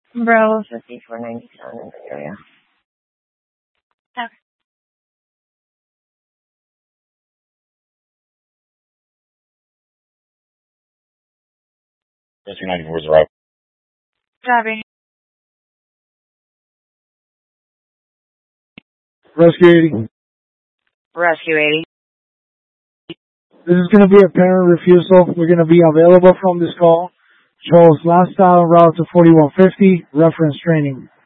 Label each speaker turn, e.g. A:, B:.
A: Bravo 5497 in the area. Okay.
B: Rescue 94 is arrived.
A: Copy.
C: Rescue 80.
A: Rescue 80.
C: This is going to be a parent refusal. We're going to be available from this call. Charles Lifestyle route to 4150. Reference training.